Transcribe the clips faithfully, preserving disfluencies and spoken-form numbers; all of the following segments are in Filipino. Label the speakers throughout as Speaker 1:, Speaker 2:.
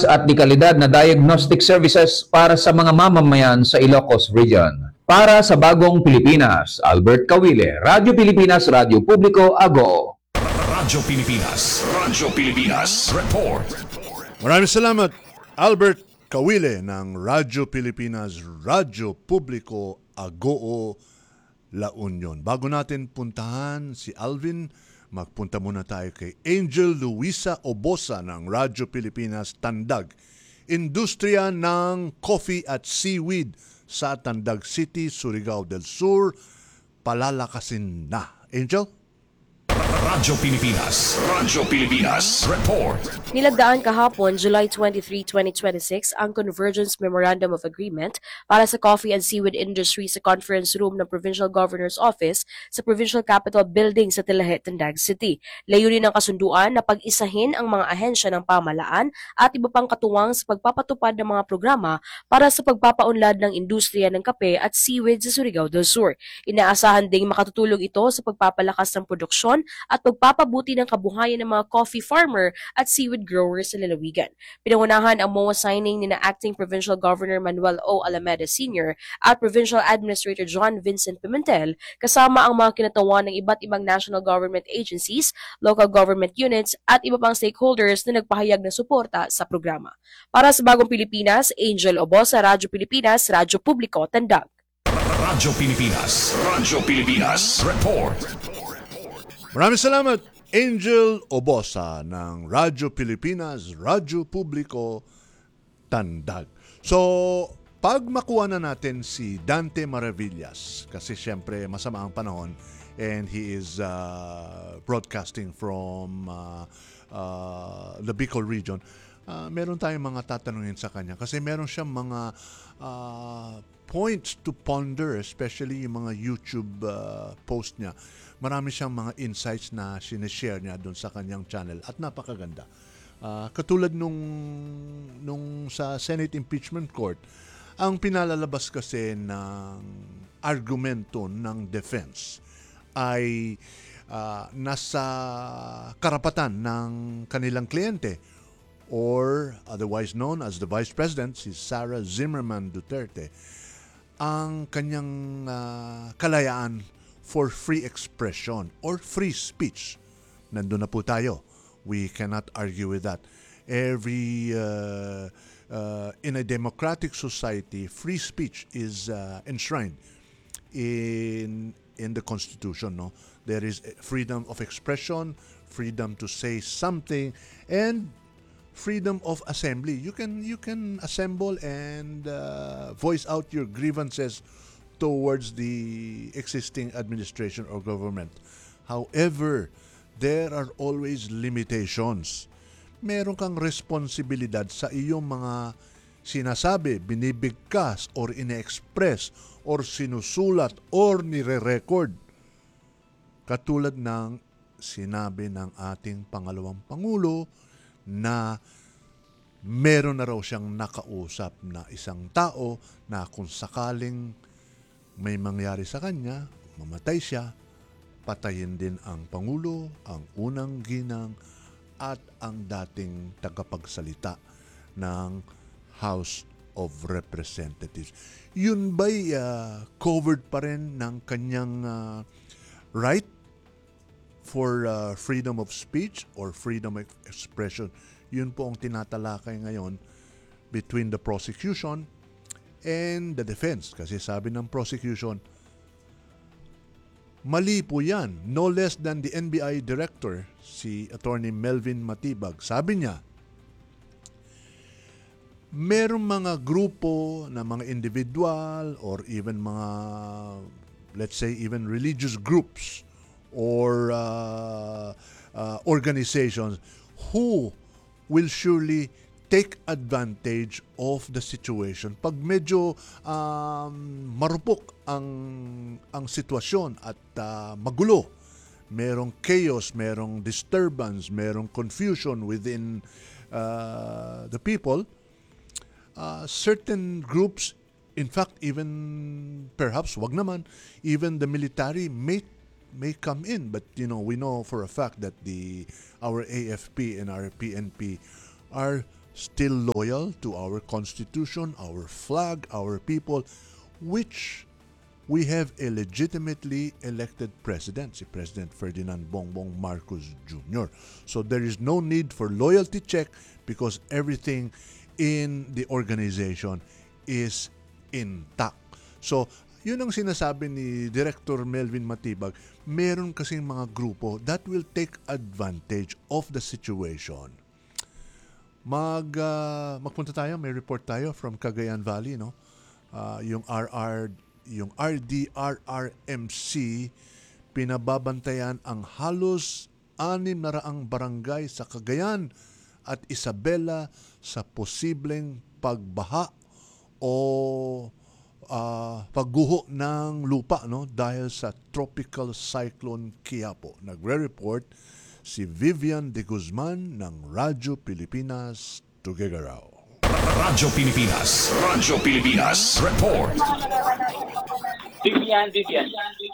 Speaker 1: oras at di kalidad na diagnostic services para sa mga mamamayan sa Ilocos Region. Para sa Bagong Pilipinas, Albert Kawile, Radyo Pilipinas, Radyo Publiko, Agoo.
Speaker 2: Radyo Pilipinas, Radyo Pilipinas, report.
Speaker 3: Maraming salamat, Albert Kawile ng Radyo Pilipinas, Radyo Publiko, Agoo, La Union. Bago natin puntahan si Alvin, magpunta muna tayo kay Angel Luisa Obosa ng Radyo Pilipinas, Tandag. Industriya ng coffee at seaweed sa Tandag City, Surigao del Sur, palalakasin na. Angel?
Speaker 2: Radyo Pilipinas, Radyo Pilipinas, report.
Speaker 4: Nilagdaan kahapon, July twenty-third, twenty twenty-six, ang Convergence Memorandum of Agreement para sa coffee and seaweed industry sa conference room ng Provincial Governor's Office sa Provincial Capitol Building sa Tilahe, Tandag City. Layunin ng kasunduan na pag-isahin ang mga ahensya ng pamahalaan at iba pang katuwang sa pagpapatupad ng mga programa para sa pagpapaunlad ng industriya ng kape at seaweed sa Surigao del Sur. Inaasahan ding makatutulong ito sa pagpapalakas ng produksyon at pagpapabuti ng kabuhayan ng mga coffee farmer at seaweed growers sa lalawigan. Pinangunahan ang M O A signing ni na Acting Provincial Governor Manuel O. Alameda Senior at Provincial Administrator John Vincent Pimentel kasama ang mga kinatawan ng iba't ibang national government agencies, local government units at iba pang stakeholders na nagpahayag ng suporta sa programa. Para sa Bagong Pilipinas, Angel Obosa, Radyo Pilipinas, Radyo Publiko, Tandag.
Speaker 2: Radyo Pilipinas, Radyo Pilipinas, report.
Speaker 3: Maraming salamat, Angel Obosa ng Radyo Pilipinas, Radyo Publiko, Tandag. So, pag makuha na natin si Dante Maravillas, kasi siyempre masama ang panahon and he is uh, broadcasting from uh, uh, the Bicol region, uh, meron tayong mga tatanungin sa kanya kasi meron siyang mga uh, points to ponder, especially yung mga YouTube uh, post niya. Marami siyang mga insights na sinishare niya doon sa kanyang channel at napakaganda. Uh, katulad nung, nung sa Senate Impeachment Court, ang pinalalabas kasi ng argumento ng defense ay uh, nasa karapatan ng kanilang kliyente or otherwise known as the Vice President, si Sara Zimmerman Duterte, ang kanyang uh, kalayaan for free expression or free speech. Nandun na po tayo. We cannot argue with that. Every, uh, uh, in a democratic society, free speech is uh, enshrined in in the Constitution. No, there is freedom of expression, freedom to say something, and freedom of assembly. You can you can assemble and uh, voice out your grievances towards the existing administration or government. However, there are always limitations. Meron kang responsibilidad sa iyong mga sinasabi, binibigkas or ine-express or sinusulat or nire-record. Katulad ng sinabi ng ating pangalawang Pangulo na meron na raw siyang nakausap na isang tao na kung sakaling may mangyari sa kanya, mamatay siya, patayin din ang Pangulo, ang unang ginang, at ang dating tagapagsalita ng House of Representatives. Yun ba'y uh, covered pa rin ng kanyang uh, right for uh, freedom of speech or freedom of expression? Yun po ang tinatalakay ngayon between the prosecution and the defense. Kasi sabi ng prosecution, mali po yan. No less than the N B I director, si Attorney Melvin Matibag. Sabi niya, merong mga grupo na mga individual or even mga, let's say, even religious groups or uh, uh, organizations who will surely take advantage of the situation. Pag medyo um, marupok ang ang sitwasyon at uh, magulo, merong chaos, merong disturbance, merong confusion within uh, the people, uh, certain groups, in fact, even perhaps, wag naman, even the military may may come in. But you know, we know for a fact that the our A F P and our P N P are still loyal to our Constitution, our flag, our people, which we have a legitimately elected president, si President Ferdinand Bongbong Marcos Junior So there is no need for loyalty check because everything in the organization is intact. So, yun ang sinasabi ni Director Melvin Matibag, meron kasing mga grupo that will take advantage of the situation. Mag, uh, magpunta tayo, may report tayo from Cagayan Valley, no? Uh, yung R R yung R D R R M C, pinababantayan ang halos anim na raang barangay sa Cagayan at Isabela sa posibleng pagbaha o uh, pagguho ng lupa, no, dahil sa Tropical Cyclone Quiapo. Nagre-report si Vivian de Guzman ng Radyo Pilipinas, Tuguegarao.
Speaker 2: Radyo Pilipinas. Radyo Pilipinas. Report.
Speaker 5: Vivian, Vivian.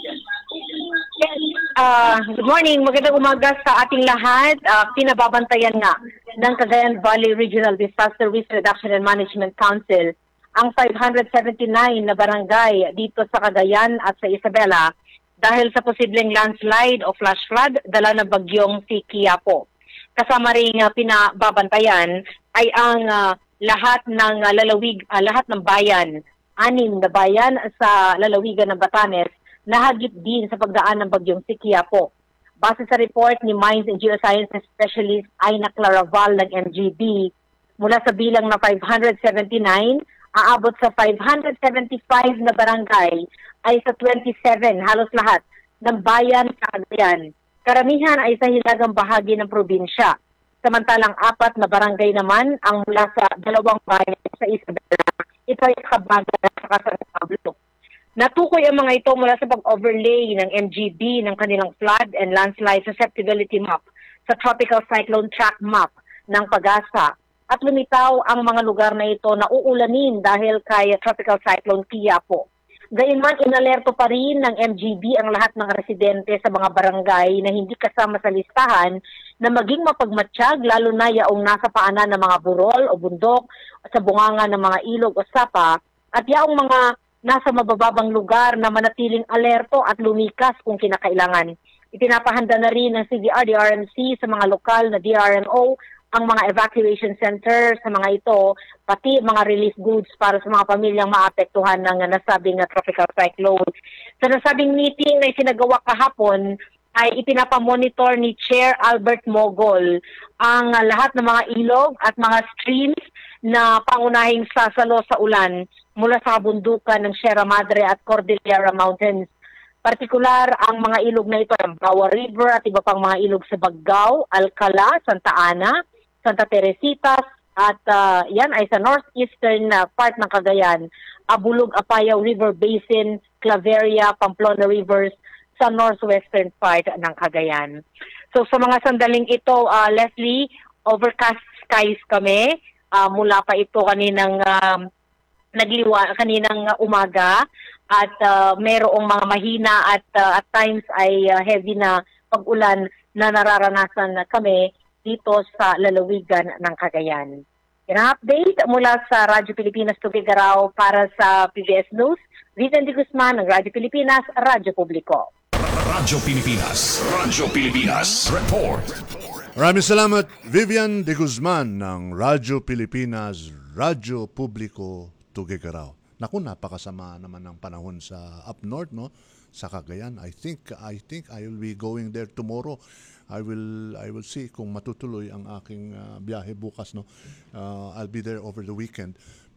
Speaker 6: Yes, uh, good morning. Magandang umaga sa ating lahat. Uh, pinababantayan nga ng Cagayan Valley Regional Disaster Risk Reduction and Management Council ang five hundred seventy-nine na barangay dito sa Cagayan at sa Isabela dahil sa posibleng landslide o flash flood dala ng bagyong si Quiapo. Kasama rin uh, pinababantayan ay ang uh, lahat ng uh, lalawig, uh, lahat ng bayan, anim na bayan sa lalawigan ng Batanes, nahagip din sa pagdaan ng bagyong si Quiapo. Base sa report ni Mines and Geosciences Specialist Aina Claraval ng M G B, mula sa bilang na five hundred seventy-nine, aabot sa five hundred seventy-five na barangay ay sa twenty-seven, halos lahat, ng bayan sa Cagayan. Karamihan ay sa hilagang bahagi ng probinsya. Samantalang apat na barangay naman ang mula sa dalawang bayan sa Isabela. Ito ay Kabaga at San Pablo. Natukoy ang mga ito mula sa pag-overlay ng M G B ng kanilang flood and landslide susceptibility map sa Tropical Cyclone Track Map ng Pag-asa. At lumitaw ang mga lugar na ito na uulanin dahil kay Tropical Cyclone Quiapo. Gayunman, inalerto pa rin ng M G B ang lahat ng residente sa mga barangay na hindi kasama sa listahan na maging mapagmatsyag, lalo na yaong nasa paanan ng mga burol o bundok sa bunganga ng mga ilog o sapa, at yaong mga nasa mabababang lugar na manatiling alerto at lumikas kung kinakailangan. Ipinapahanda na rin ng C D R D R M C sa mga lokal na D R M O ang mga evacuation center sa mga ito, pati mga relief goods para sa mga pamilyang maapektuhan ng nasabing na tropical cyclone. Sa nasabing meeting na isinagawa kahapon, ay ipinapamonitor ni Chair Albert Mogol ang uh, lahat ng mga ilog at mga streams na pangunahing sasalo sa ulan mula sa kabundukan ng Sierra Madre at Cordillera Mountains. Partikular ang mga ilog na ito, ang Bawa River at iba pang mga ilog sa Baggao, Alcala, Santa Ana, Santa Teresita, at uh, yan ay sa northeastern uh, part ng Cagayan, Abulug, Apayao River Basin, Claveria, Pamplona Rivers, sa northwestern part ng Cagayan. So sa mga sandaling ito, uh, Leslie, overcast skies kami, uh, mula pa ito kaninang um, nagliwa, kaninang umaga, at uh, mayroong mga mahina at uh, at times ay uh, heavy na pag-ulan na nararanasan kami dito sa lalawigan ng Cagayan. Ina-update mula sa Radyo Pilipinas Tuguegarao para sa P B S News, Vivian de Guzman ng Radyo Pilipinas, Radyo Publiko.
Speaker 2: Radyo Pilipinas. Radyo Pilipinas. Report.
Speaker 3: Maraming salamat, Vivian de Guzman ng Radyo Pilipinas, Radyo Publiko, Tuguegarao. Naku, napakasama naman ng panahon sa up north, no? Sa Cagayan. I think I think I will be going there tomorrow. I will I will see kung matutuloy ang aking uh, biyahe bukas, no. Uh, I'll be there over the weekend.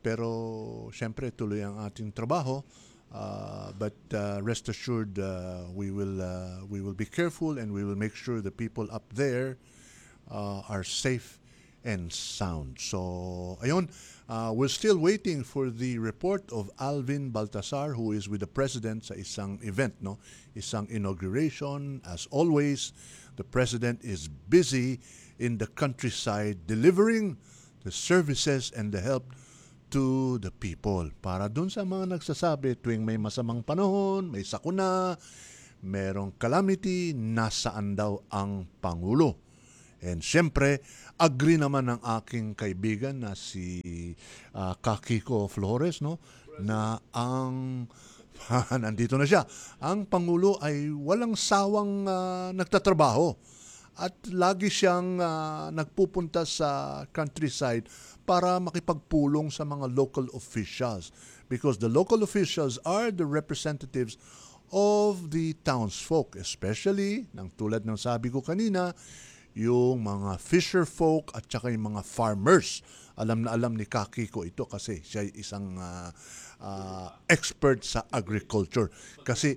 Speaker 3: Pero syempre tuloy ang ating trabaho. Uh, but uh, rest assured uh, we will uh, we will be careful and we will make sure the people up there uh, are safe and sound. So, ayun, uh, we're still waiting for the report of Alvin Baltasar, who is with the President sa isang event, no? Isang inauguration. As always, the President is busy in the countryside delivering the services and the help to the people. Para dun sa mga nagsasabi tuwing may masamang panahon, may sakuna, merong calamity, nasaan daw ang Pangulo? And siyempre, agree naman ng aking kaibigan na si uh, Kakiko Flores, no, na ang nandito na siya. Ang Pangulo ay walang sawang uh, nagtatrabaho at lagi siyang uh, nagpupunta sa countryside para makipagpulong sa mga local officials, because the local officials are the representatives of the townsfolk, especially, ng tulad ng sabi ko kanina, yung mga fisher folk at saka yung mga farmers. Alam na alam ni Kakiko ito kasi siya ay isang uh, uh, expert sa agriculture. Kasi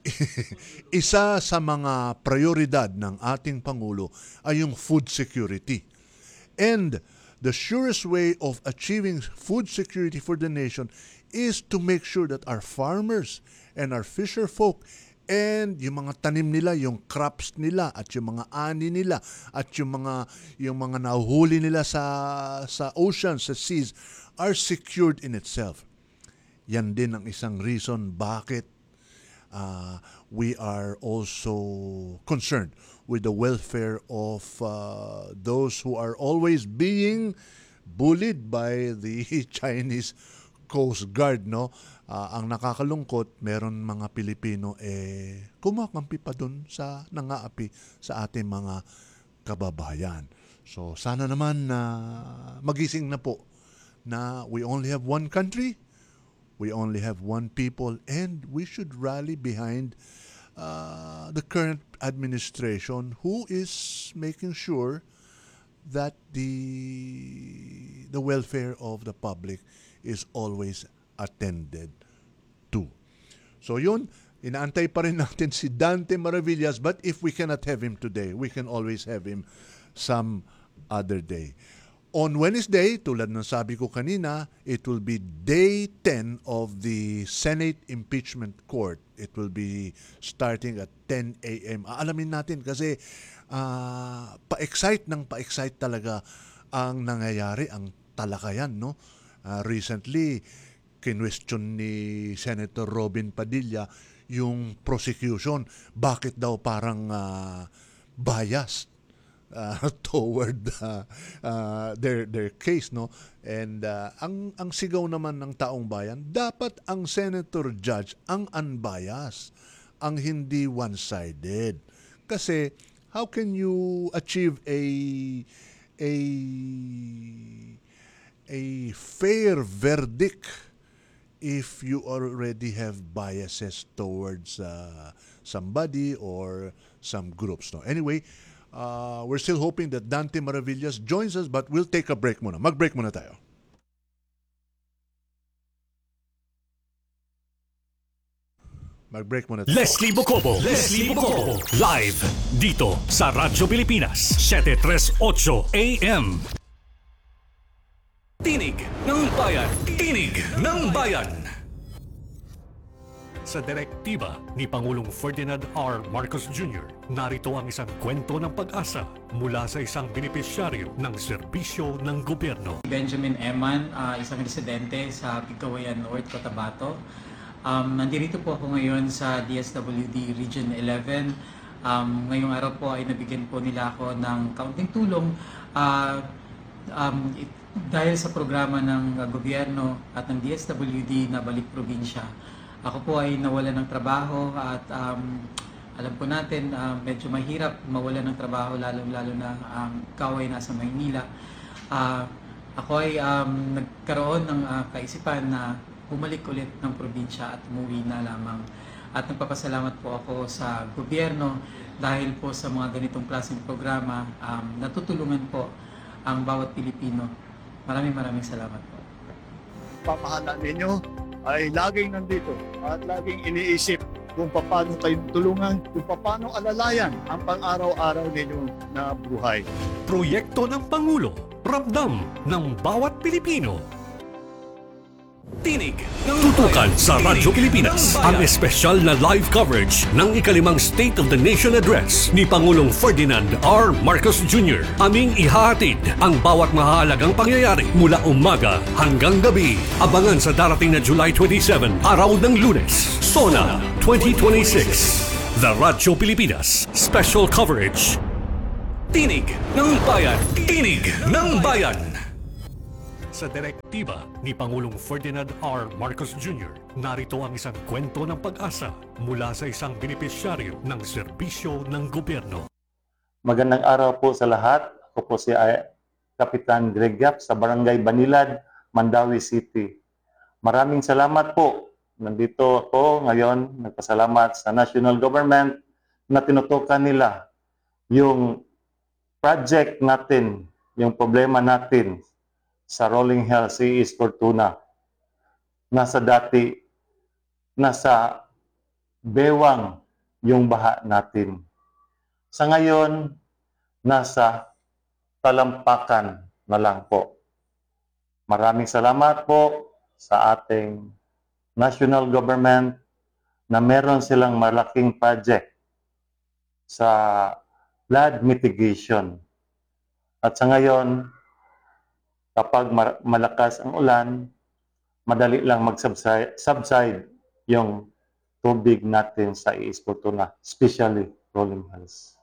Speaker 3: isa sa mga prioridad ng ating Pangulo ay yung food security. And the surest way of achieving food security for the nation is to make sure that our farmers and our fisher folk and yung mga tanim nila, yung crops nila at yung mga ani nila at yung mga yung mga nahuhuli nila sa sa ocean, sa seas are secured in itself. Yan din ang isang reason bakit uh, we are also concerned with the welfare of uh, those who are always being bullied by the Chinese Coast Guard, no? Uh, ang nakakalungkot, meron mga Pilipino eh kumakampi pa dun sa nangaapi sa ating mga kababayan. So sana naman na uh, magising na po na we only have one country, we only have one people, and we should rally behind uh, the current administration who is making sure that the the welfare of the public is always attended to. So yun, inaantay pa rin natin si Dante Maravillas, but if we cannot have him today, we can always have him some other day. On Wednesday, tulad ng sabi ko kanina, it will be day ten of the Senate Impeachment Court. It will be starting at ten a.m. Aalamin natin kasi uh, pa-excite ng pa-excite talaga ang nangyayari, ang talakayan, no? Uh, recently, kinwestiyon ni Senator Robin Padilla yung prosecution. Bakit daw parang uh, biased uh, toward uh, uh, their their case, no? And uh, ang ang sigaw naman ng taong bayan, dapat ang senator judge ang unbiased, ang hindi one-sided. Kasi how can you achieve a a a fair verdict if you already have biases towards uh, somebody or some groups? No. Anyway, uh, we're still hoping that Dante Maravillas joins us, but we'll take a break muna. Mag-break muna tayo. Mag-break muna tayo.
Speaker 2: Leslie Bocobo. Leslie Bocobo. Live dito sa Radyo Pilipinas. seven thirty-eight A M. Tinig ng Bayan. Tinig ng Bayan. Sa direktiba ni Pangulong Ferdinand R. Marcos Junior, narito ang isang kwento ng pag-asa mula sa isang benepisyaryo ng serbisyo ng gobyerno.
Speaker 5: Benjamin Eman, uh, isang residente sa Pigcawayan North, Cotabato. Um, nandito po ako ngayon sa D S W D Region eleven. Um, ngayong araw po ay nabigyan po nila ako ng kaunting tulong uh, um, it, dahil sa programa ng uh, gobyerno at ng D S W D na Balik Probinsya. Ako po ay nawalan ng trabaho at um, alam po natin uh, medyo mahirap mawalan ng trabaho lalo-lalo na um, ikaw ay nasa Maynila. Uh, ako ay um, nagkaroon ng uh, kaisipan na bumalik ulit ng probinsya at umuwi na lamang. At nagpapasalamat po ako sa gobyerno dahil po sa mga ganitong klaseng programa, um, natutulungan po ang bawat Pilipino. Maraming maraming salamat po.
Speaker 7: Pamahalaan ninyo ay laging nandito at laging iniisip kung paano kayo tulungan, kung paano alalayan ang pang-araw-araw ninyo na buhay.
Speaker 2: Proyekto ng Pangulo, ramdam ng bawat Pilipino. Tinig ng Tutukan sa Radyo Pilipinas ang espesyal na live coverage ng ikalimang State of the Nation Address ni Pangulong Ferdinand R. Marcos Junior Aming ihahatid ang bawat mahalagang pangyayari mula umaga hanggang gabi. Abangan sa darating na July twenty-seven, araw ng Lunes, SONA twenty twenty-six. The Radyo Pilipinas Special Coverage. Tinig ng Bayan! Tinig ng Bayan! Sa direktiba ni Pangulong Ferdinand R. Marcos Junior, narito ang isang kwento ng pag-asa mula sa isang benepisyaryo ng serbisyo ng gobyerno.
Speaker 8: Magandang araw po sa lahat. Ako po si Kapitan Greg Yap sa Barangay Banilad, Mandawi City. Maraming salamat po. Nandito ako ngayon, nagpasalamat sa national government na tinutukan nila yung project natin, yung problema natin sa Rolling Hills C East Fortuna. Nasa dati, nasa bewang yung baha natin. Sa ngayon, nasa talampakan na lang po. Maraming salamat po sa ating national government na meron silang malaking project sa flood mitigation. At sa ngayon, kapag malakas ang ulan, madali lang mag-subside subside yung tubig natin sa East Fortuna, especially Rolling Hills.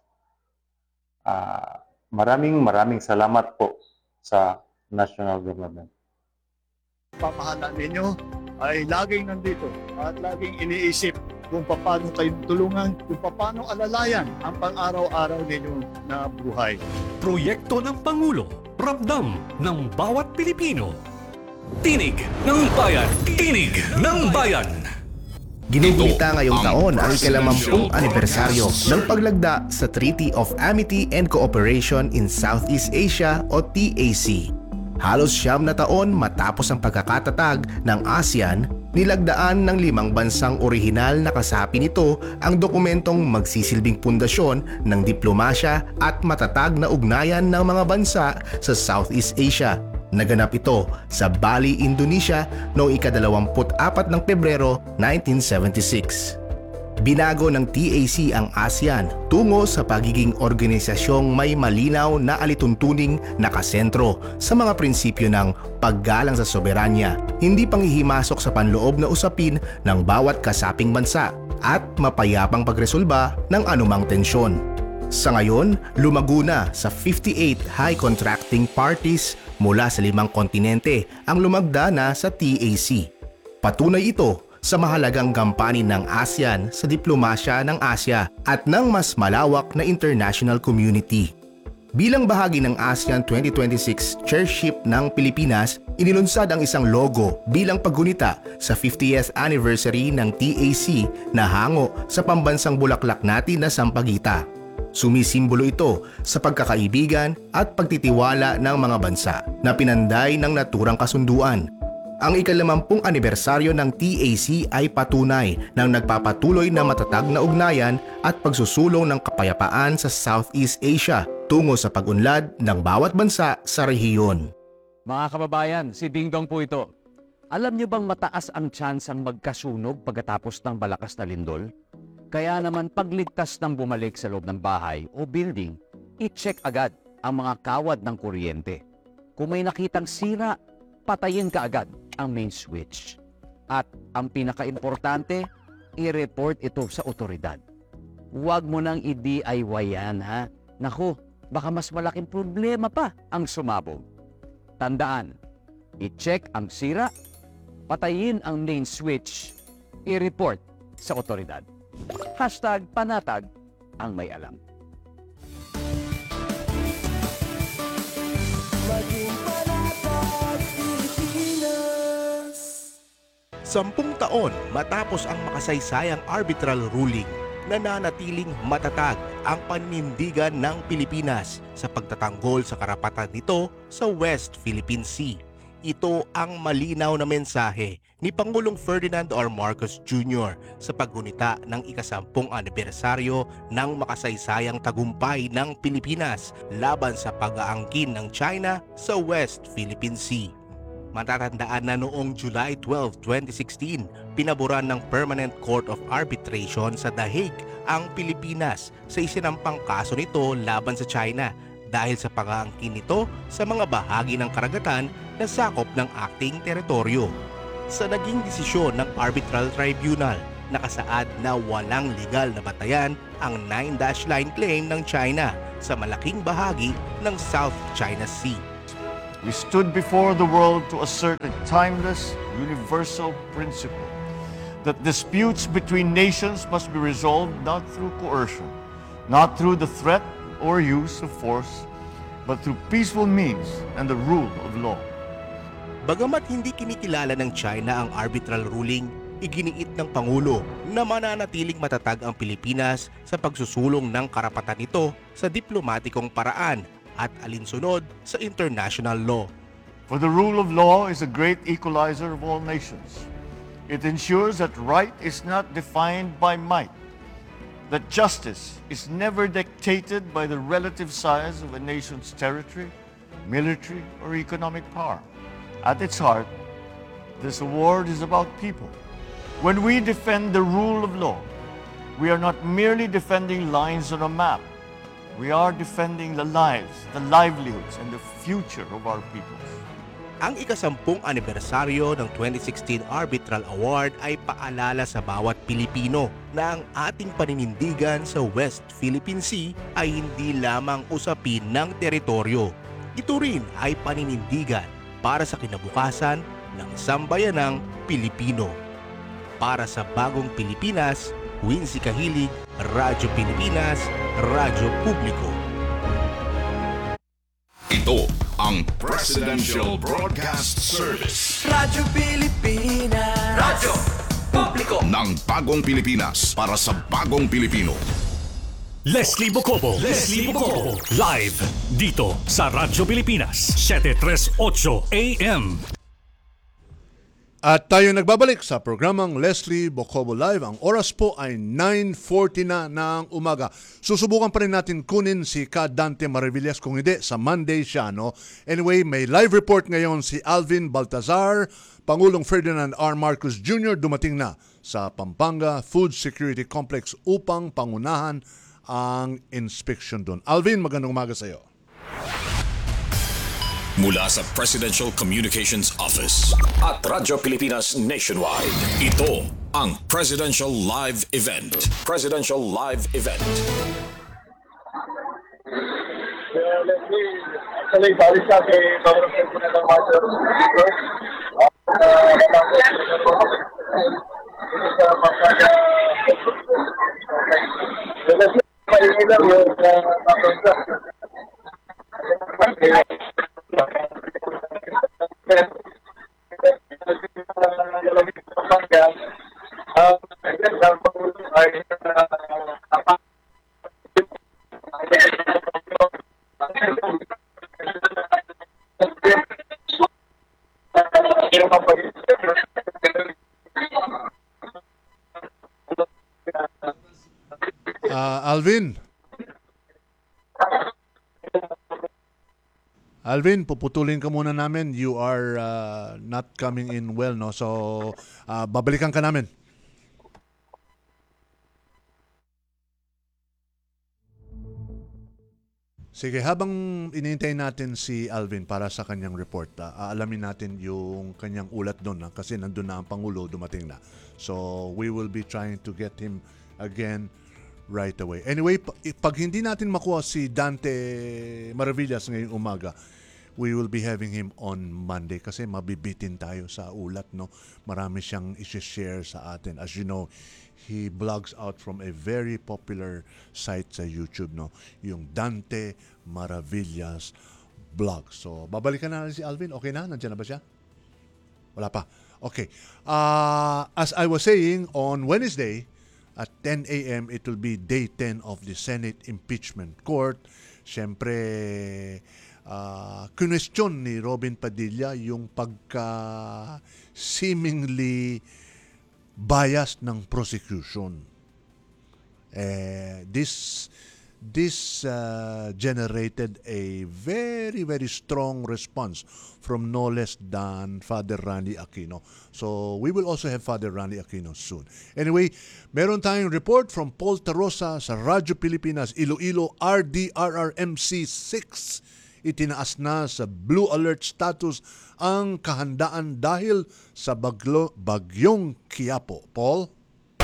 Speaker 8: Uh, maraming maraming salamat po sa national government.
Speaker 7: Pamahala ninyo ay laging nandito at laging iniisip kung paano kayong tulungan, kung paano alalayan ang pang-araw-araw ninyo na buhay.
Speaker 2: Proyekto ng Pangulo, ramdam ng bawat Pilipino. Tinig ng Bayan! Tinig ng Bayan!
Speaker 9: Ginugunita ngayong taon ang ikalamampung anibersaryo ng paglagda sa Treaty of Amity and Cooperation in Southeast Asia o T A C. Halos siyam na taon matapos ang pagkakatatag ng ASEAN, nilagdaan ng limang bansang orihinal na kasapi nito ang dokumentong magsisilbing pundasyon ng diplomasya at matatag na ugnayan ng mga bansa sa Southeast Asia. Naganap ito sa Bali, Indonesia noong ikadalawamput apat ng Pebrero nineteen seventy-six. Binago ng T A C ang ASEAN tungo sa pagiging organisasyong may malinaw na alituntuning nakasentro sa mga prinsipyo ng paggalang sa soberanya, hindi panghihimasok sa panloob na usapin ng bawat kasaping bansa at mapayapang pagresolba ng anumang tensyon. Sa ngayon, lumago na sa fifty-eight high contracting parties mula sa limang kontinente ang lumagda na sa T A C. Patunay ito sa mahalagang gampanin ng ASEAN sa diplomasya ng Asya at ng mas malawak na international community. Bilang bahagi ng ASEAN twenty twenty-six Chairship ng Pilipinas, inilunsad ang isang logo bilang paggunita sa fiftieth anniversary ng T A C na hango sa pambansang bulaklak natin na Sampaguita. Sumisimbolo ito sa pagkakaibigan at pagtitiwala ng mga bansa na pinanday ng naturang kasunduan. Ang ikalamampung anibersaryo ng T A C ay patunay ng nagpapatuloy na matatag na ugnayan at pagsusulong ng kapayapaan sa Southeast Asia tungo sa pag-unlad ng bawat bansa sa rehiyon.
Speaker 10: Mga kababayan, si Ding Dong po ito. Alam niyo bang mataas ang tsansang magkasunog pagkatapos ng malakas na lindol? Kaya naman pagligtas ng bumalik sa loob ng bahay o building, i-check agad ang mga kawad ng kuryente. Kung may nakitang sira, patayin ka agad ang main switch. At ang pinaka-importante, i-report ito sa otoridad. Huwag mo nang i-D I Y yan, ha? Naku, baka mas malaking problema pa ang sumabog. Tandaan, i-check ang sira, patayin ang main switch, i-report sa otoridad. Hashtag panatag ang may alam.
Speaker 9: Sampung taon matapos ang makasaysayang arbitral ruling, nananatiling matatag ang panindigan ng Pilipinas sa pagtatanggol sa karapatan nito sa West Philippine Sea. Ito ang malinaw na mensahe ni Pangulong Ferdinand R. Marcos Junior sa paggunita ng ikasampung anibersaryo ng makasaysayang tagumpay ng Pilipinas laban sa pag-aangkin ng China sa West Philippine Sea. Matatandaan na noong July twelfth, twenty sixteen, pinaboran ng Permanent Court of Arbitration sa The Hague ang Pilipinas sa isinampang kaso nito laban sa China dahil sa pag-aangkin nito sa mga bahagi ng karagatan na sakop ng ating teritoryo. Sa naging desisyon ng Arbitral Tribunal, nakasaad na walang legal na batayan ang Nine Dash Line claim ng China sa malaking bahagi ng South China Sea.
Speaker 7: We stood before the world to assert a timeless, universal principle that disputes between nations must be resolved not through coercion, not through the threat or use of force, but through peaceful means and the rule of law.
Speaker 9: Bagamat hindi kinikilala ng China ang arbitral ruling, iginiit ng Pangulo na mananatiling matatag ang Pilipinas sa pagsusulong ng karapatan nito sa diplomatikong paraan at alinsunod sa international law.
Speaker 7: For the rule of law is a great equalizer of all nations. It ensures that right is not defined by might, that justice is never dictated by the relative size of a nation's territory, military, or economic power. At its heart, this award is about people. When we defend the rule of law, we are not merely defending lines on a map. We are defending the lives, the livelihoods, and the future of our peoples.
Speaker 9: Ang ikasampung anibersaryo ng twenty sixteen Arbitral Award ay paalala sa bawat Pilipino na ang ating paninindigan sa West Philippine Sea ay hindi lamang usapin ng teritoryo. Ito rin ay paninindigan para sa kinabukasan ng sambayanang Pilipino. Para sa bagong Pilipinas, Wincy Kahilig, Radyo Pilipinas, Radyo Publiko.
Speaker 11: Ito ang Presidential Broadcast Service.
Speaker 12: Radyo Pilipinas. Radyo Publiko.
Speaker 11: Ng bagong Pilipinas para sa bagong Pilipino.
Speaker 2: Leslie Bocobo, Leslie Bocobo, live dito sa Radyo Pilipinas, seven thirty-eight A M.
Speaker 3: At tayo nagbabalik sa programang Leslie Bocobo Live. Ang oras po ay nine forty na ng umaga. Susubukan pa rin natin kunin si Ka Dante Maravillas, kung hindi, sa Monday siya, no? Anyway, may live report ngayon si Alvin Baltazar. Pangulong Ferdinand R. Marcos Junior dumating na sa Pampanga Food Security Complex upang pangunahan ang inspection doon. Alvin, magandang umaga sa iyo.
Speaker 11: Mula sa Presidential Communications Office at Radyo Pilipinas Nationwide, ito ang Presidential Live Event. Presidential Live Event.
Speaker 13: Actually, balik sa akin, Pangulong Ferdinand R. Marcos Junior sa Pampanga. Palingilan yung Pampanga.
Speaker 3: Uh, Alvin. Alvin, puputulin ka muna namin. You are uh, not coming in well, no? So, uh, babalikan ka namin. Sige, habang inintay natin si Alvin para sa kanyang report, uh, aalamin natin yung kanyang ulat doon, uh, kasi nandun na ang Pangulo, dumating na. So, we will be trying to get him again right away. Anyway, pag hindi natin makuha si Dante Maravillas ngayong umaga, we will be having him on Monday kasi mabibitin tayo sa ulat, no? Marami siyang i-share sa atin. As you know, he blogs out from a very popular site sa YouTube, no? Yung Dante Maravillas blog. So, babalikan na natin si Alvin. Okay na? Nandiyan na ba siya? Wala pa. Okay. Uh, as I was saying, on Wednesday, at ten A M, it will be day ten of the Senate Impeachment Court. Siyempre, uh, kunwestiyon ni Robin Padilla yung pagka seemingly biased ng prosecution. Eh, this this uh, generated a very, very strong response from no less than Father Randy Aquino. So, we will also have Father Randy Aquino soon. Anyway, meron tayong report from Paul Tarosa sa Radyo Pilipinas, Iloilo R D R R M C six. Itinaas na sa Blue Alert status ang kahandaan dahil sa baglo, bagyong Quiapo. Paul?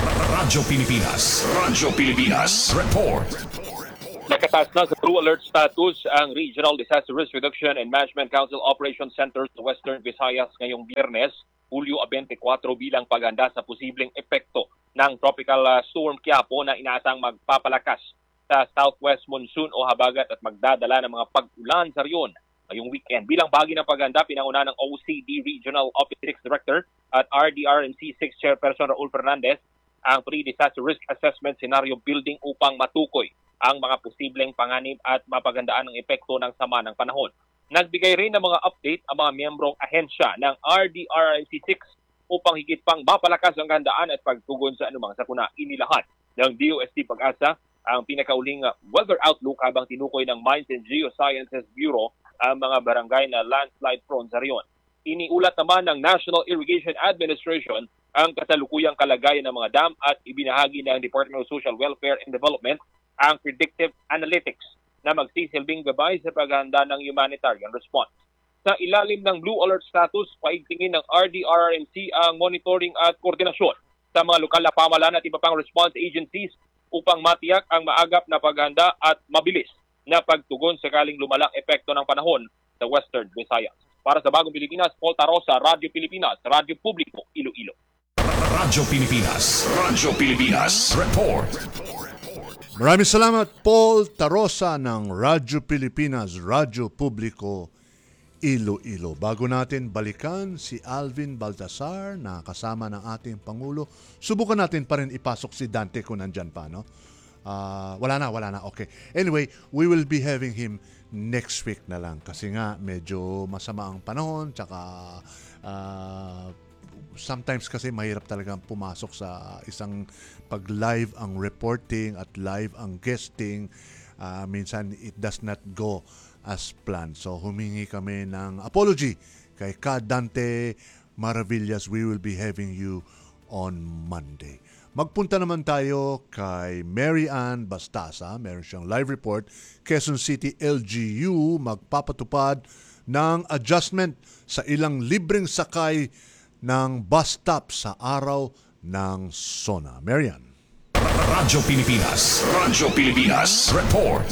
Speaker 11: Radyo Pilipinas. Radyo Pilipinas. Report.
Speaker 14: Nakataas na sa Blue Alert status ang Regional Disaster Risk Reduction and Management Council Operations Center sa Western Visayas ngayong Biyernes, Hulyo twenty-four bilang paghanda sa posibleng epekto ng Tropical uh, Storm Quiapo na inaasang magpapalakas sa southwest monsoon o habagat at magdadala ng mga pag-ulan sa riyon ngayong weekend. Bilang bahagi ng paghanda, pinanguna ng O C D Regional Office six Director at R D R M C six Chairperson Raul Fernandez ang Pre-Disaster Risk Assessment Scenario Building upang matukoy ang mga posibleng panganib at mapagandaan ng epekto ng sama ng panahon. Nagbigay rin ng mga update ang mga miyembrong ahensya ng R D R M C six upang higit pang mapalakas ang gandaan at pagtugon sa anumang sakuna. Inilahat ng D O S T Pag-asa ang pinakauling weather outlook habang tinukoy ng Mines and Geosciences Bureau ang mga barangay na landslide prone sa riyon. Iniulat naman ng National Irrigation Administration ang kasalukuyang kalagayan ng mga dam at ibinahagi ng Department of Social Welfare and Development ang predictive analytics na magsisilbing gabay sa paghahanda ng humanitarian response. Sa ilalim ng Blue Alert status, paigtingin ng R D R R M C ang monitoring at koordinasyon sa mga lokal na pamahalaan at iba pang response agencies upang matiyak ang maagap na paghahanda at mabilis na pagtugon sakaling lumalang epekto ng panahon sa Western Visayas. Para sa Bagong Pilipinas, Paul Tarosa, Radyo Pilipinas, Radyo Publiko, Iloilo.
Speaker 11: Radyo Pilipinas. Radyo Pilipinas. Report.
Speaker 3: Maraming salamat, Paul Tarosa ng Radyo Pilipinas, Radyo Publiko, Iloilo. Bago natin balikan si Alvin Baltasar na kasama ng ating Pangulo, subukan natin pa rin ipasok si Dante kung nandyan pa, no? Uh, wala na, wala na. Okay. Anyway, we will be having him next week na lang kasi nga medyo masama ang panahon, tsaka uh, sometimes kasi mahirap talagang pumasok sa isang pag-live ang reporting at live ang guesting. Uh, minsan it does not go as planned. So humingi kami ng apology kay Ka Dante Maravillas. We will be having you on Monday. Magpunta naman tayo kay Mary Ann Bastasa. Meron siyang live report. Quezon City L G U magpapatupad ng adjustment sa ilang libreng sakay ng bus stop sa araw ng SONA. Marian.
Speaker 11: Radyo Pilipinas. Radyo Pilipinas. Report.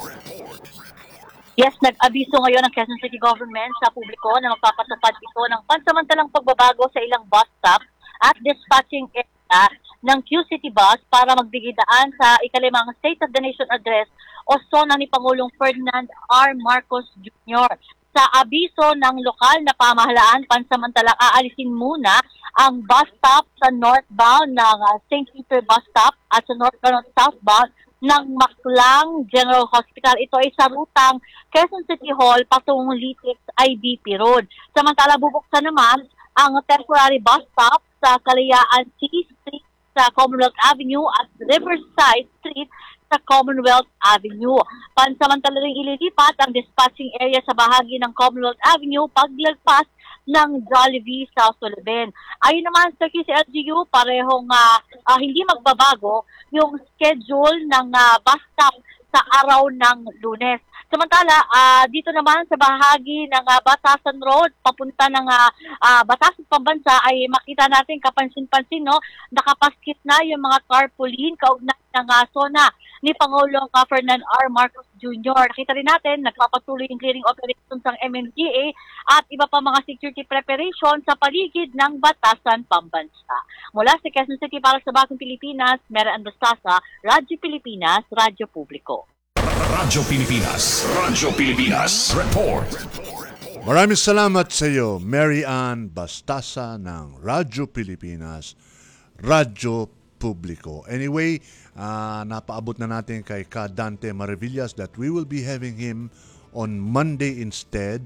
Speaker 15: Yes, nag-abiso ngayon ng Quezon City Government sa publiko na magpapatupad ito ng pansamantalang pagbabago sa ilang bus stop at dispatching area ng Q-City Bus para magbigay daan sa ikalimang State of the Nation Address o SONA ni Pangulong Ferdinand R. Marcos Junior Sa abiso ng lokal na pamahalaan, pansamantalang aalisin muna ang bus stop sa northbound ng uh, Saint Peter Bus Stop at sa northbound at southbound ng Maclang General Hospital. Ito ay sa rutang Quezon City Hall patungong Litix I B P Road. Samantala bubuksan naman ang temporary bus stop sa Kalayaan City Street sa Commonwealth Avenue at Riverside Street sa Commonwealth Avenue. Pansamantala rin ililipat ang dispatching area sa bahagi ng Commonwealth Avenue paglagpas ng Jollibee South Sullivan. Ayon naman sa Q C L G U, parehong uh, uh, hindi magbabago yung schedule ng uh, bus stop sa araw ng Lunes. Samantala, uh, dito naman sa bahagi ng uh, Batasan Road, papunta ng uh, uh, Batasan Pambansa, ay makita natin kapansin-pansin, no, nakapaskit na yung mga tarpaulin kaugnay ng uh, SONA ni Pangulong uh, Ferdinand R. Marcos Junior Nakita rin natin, nagpapatuloy yung clearing operations ng M M D A at iba pa mga security preparation sa paligid ng Batasan Pambansa. Mula sa Quezon City para sa Bagong Pilipinas, Mera Andostasa, Radyo Pilipinas, Radyo Publiko.
Speaker 11: Radyo Pilipinas. Radyo Pilipinas. Report.
Speaker 3: Maraming salamat sa iyo, Mary Ann Bastasa ng Radyo Pilipinas, Radyo Publiko. Anyway, uh, napaabot na natin kay Ka Dante Maravillas that we will be having him on Monday instead,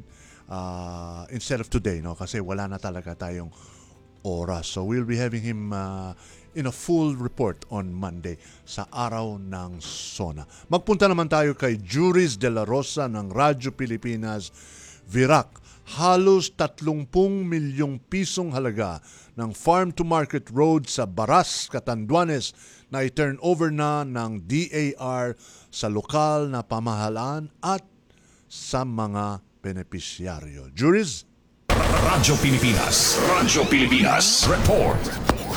Speaker 3: uh, instead of today, no? Kasi wala na talaga tayong oras. So we'll be having him uh, in a full report on Monday sa araw ng SONA. Magpunta naman tayo kay Juris de la Rosa ng Radyo Pilipinas, Virac. Halos tatlumpung milyong pisong halaga ng farm-to-market road sa Baras, Catanduanes na i-turn over na ng D A R sa lokal na pamahalaan at sa mga benepisyaryo. Juris?
Speaker 11: Radyo Pilipinas. Radyo Pilipinas. Report.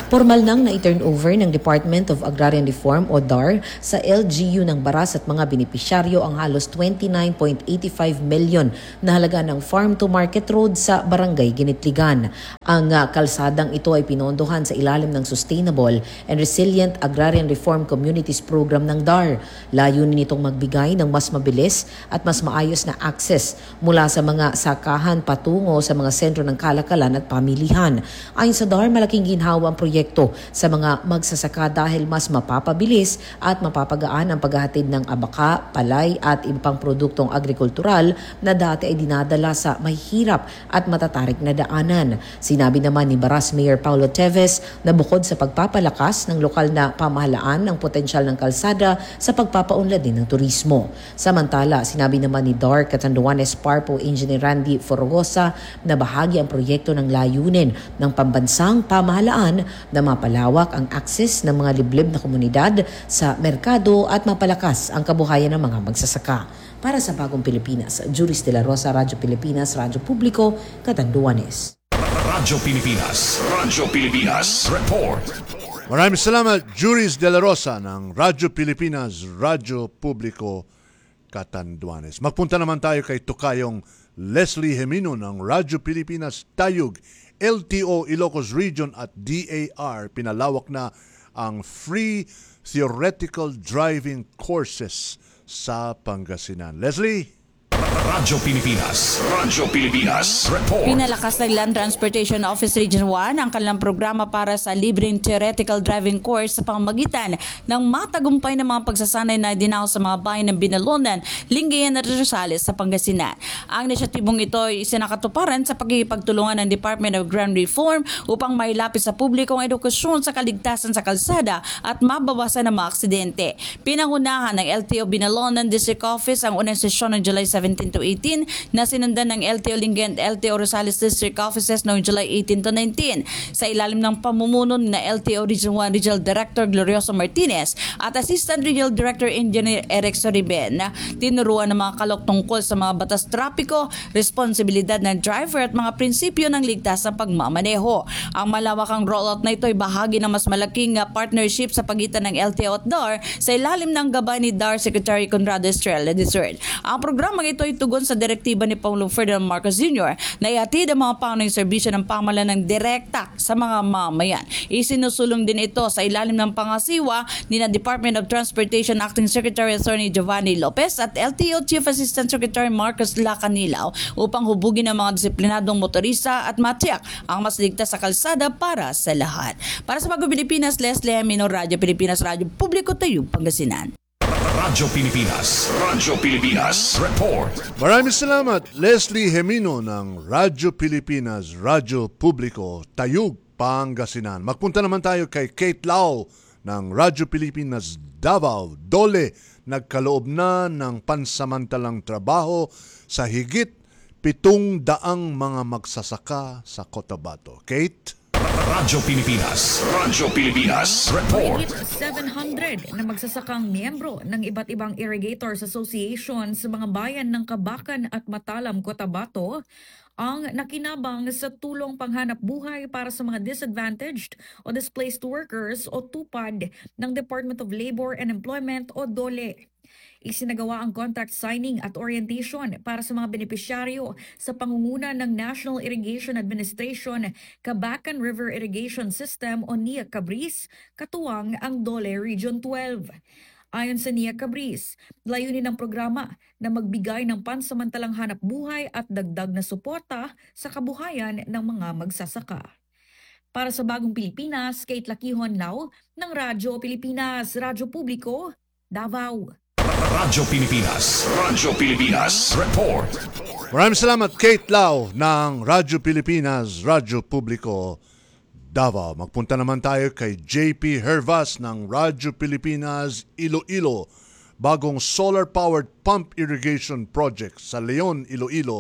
Speaker 16: Formal nang na-turn over ng Department of Agrarian Reform o D A R sa L G U ng Baras at mga benepisyaryo ang halos twenty-nine point eight five million na halaga ng farm-to-market road sa Barangay Ginitligan. Ang uh, kalsadang ito ay pinondohan sa ilalim ng Sustainable and Resilient Agrarian Reform Communities Program ng D A R. Layunin nitong magbigay ng mas mabilis at mas maayos na access mula sa mga sakahan patungo sa mga sentro ng kalakalan at pamilihan. Ayon sa D A R, malaking ginhawa ang proyekto sa mga magsasaka dahil mas mapapabilis at mapapagaan ang paghahatid ng abaka, palay at ibang produktong agrikultural na dati ay dinadala sa mahihirap at matatarik na daanan. Sinabi naman ni Baras Mayor Paulo Teves na bukod sa pagpapalakas ng lokal na pamahalaan ng potensyal ng kalsada sa pagpapaunlad din ng turismo. Samantala, sinabi naman ni D A R Catanduanes Parpo Engineer Randy Forgosa na bahagi ang proyekto ng layunin ng pambansang pamahalaan na mapalawak ang access ng mga liblib na komunidad sa merkado at mapalakas ang kabuhayan ng mga magsasaka. Para sa Bagong Pilipinas, Juris de la Rosa, Radyo Pilipinas, Radyo Publiko, Catanduanes.
Speaker 11: Radyo Pilipinas, Radyo Pilipinas, report.
Speaker 3: Maraming salamat, Juris de la Rosa ng Radyo Pilipinas, Radyo Publiko, Catanduanes. Magpunta naman tayo kay Tukayong Leslie Gemino ng Radyo Pilipinas, Tayug, L T O Ilocos Region at D A R. Pinalawak na ang free theoretical driving courses sa Pangasinan. Leslie?
Speaker 11: Radyo Pilipinas, Radyo Pilipinas, report.
Speaker 17: Pinalakas ng Land Transportation Office Region one ang kanilang programa para sa libreng theoretical driving course sa pamamagitan ng matagumpay na mga pagsasanay na dinaos sa mga bayan ng Binalonan, Lingayen at Rosales sa Pangasinan. Ang inisyatibong ito ay isinakatuparan sa pagkikipagtulungan ng Department of Agrarian Reform upang mailapit sa publiko ang edukasyon sa kaligtasan sa kalsada at mabawasan ang mga aksidente. Pinangunahan ng L T O Binalonan District Office ang unang sesyon ng July seventeen to eighteen na sinundan ng L T O Lingayen at L T O Rosales District Offices noong July eighteen to nineteen sa ilalim ng pamumuno na L T O Region one Regional Director Glorioso Martinez at Assistant Regional Director Engineer Eric Soriben. Tinuruan ng mga kalok tungkol sa mga batas trapiko, responsibilidad ng driver at mga prinsipyo ng ligtas sa pagmamaneho. Ang malawakang rollout na ito ay bahagi ng mas malaking partnership sa pagitan ng L T O at D A R sa ilalim ng gabay ni D A R Secretary Conrado Estrella the third. Ang programang ito ay tugon sa direktiba ni Pangulong Ferdinand Marcos Junior na ihatid ang mga pangunahing serbisyo ng pamahalaan ng direkta sa mga mamayan. Isinusulong din ito sa ilalim ng pangasiwa ni na Department of Transportation Acting Secretary Attorney Giovanni Lopez at L T O Chief Assistant Secretary Marcos Lacanilaw upang hubugin ang mga disiplinadong motorista at matiyak ang mas ligtas sa kalsada para sa lahat. Para sa Bagong Pilipinas, Leslie Gemino, Radyo Pilipinas, Radyo Publiko, Tayug, Pangasinan.
Speaker 11: Radyo Pilipinas, Radyo Pilipinas, report.
Speaker 3: Maraming salamat, Leslie Gemino ng Radyo Pilipinas, Radyo Publiko, Tayug, Pangasinan. Magpunta naman tayo kay Kate Lau ng Radyo Pilipinas, Davao. Dole, nagkaloob na ng pansamantalang trabaho sa higit pitong daang mga magsasaka sa Cotabato. Kate?
Speaker 11: Radyo Pilipinas, Radyo Pilipinas, report.
Speaker 18: Mahigit seven hundred na magsasakang miyembro ng iba't ibang Irrigators Association sa mga bayan ng Kabakan at Matalam, Cotabato ang nakinabang sa tulong panghanap buhay para sa mga disadvantaged o displaced workers o TUPAD ng Department of Labor and Employment o DOLE. Isinagawa ang contract signing at orientation para sa mga benepisyaryo sa pangunguna ng National Irrigation Administration Kabakan River Irrigation System o N I A Cabris, katuwang ang DOLE Region twelve. Ayon sa N I A Cabris, layunin ng programa na magbigay ng pansamantalang hanap buhay at dagdag na suporta sa kabuhayan ng mga magsasaka. Para sa Bagong Pilipinas, Kate Lakihon Lau ng Radyo Pilipinas, Radyo Publiko, Davao.
Speaker 11: Radyo Pilipinas, Radyo Pilipinas, report.
Speaker 3: Maraming salamat, Kate Lau ng Radyo Pilipinas, Radyo Publiko, Davao. Magpunta naman tayo kay J P Hervas ng Radyo Pilipinas, Iloilo. Bagong solar-powered pump irrigation project sa Leon, Iloilo,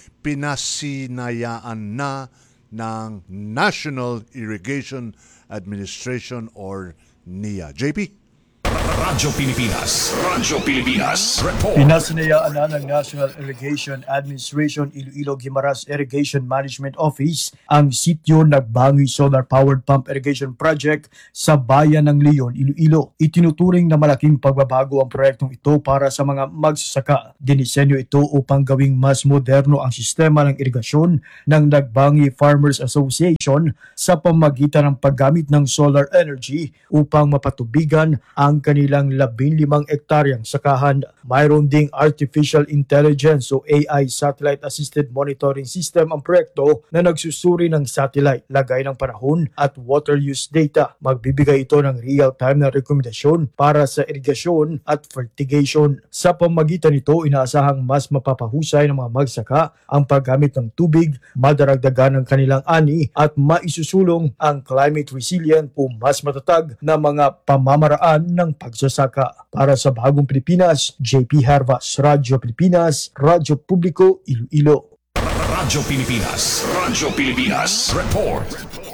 Speaker 3: pinasinayaan na ng National Irrigation Administration or N I A. J P?
Speaker 11: Radyo Pilipinas. Radyo Pilipinas. Report.
Speaker 19: Pinasanayaan na ng National Irrigation Administration Iloilo Guimaras Irrigation Management Office ang sitio Nagbangi Solar Powered Pump Irrigation Project sa bayan ng Leon, Iloilo. Itinuturing na malaking pagbabago ang proyektong ito para sa mga magsasaka. Dinisenyo ito upang gawing mas moderno ang sistema ng irigasyon ng Nagbangi Farmers Association sa pamamagitan ng paggamit ng solar energy upang mapatubigan ang kanilang labing limang ektaryang sakahan. Mayroon ding Artificial Intelligence o A I Satellite Assisted Monitoring System ang proyekto na nagsusuri ng satellite, lagay ng panahon at water use data. Magbibigay ito ng real-time na rekomendasyon para sa irigasyon at fertigation. Sa pamamagitan nito, inaasahang mas mapapahusay ng mga magsaka ang paggamit ng tubig, madaragdagan ang kanilang ani at maisusulong ang climate resilient o mas matatag na mga pamamaraan ng pagsasaka. Para sa Bagong Pilipinas, J P Hervas, Radyo Pilipinas, Radyo Publiko, Iloilo.
Speaker 11: Radyo Pilipinas. Radyo Pilipinas. Report.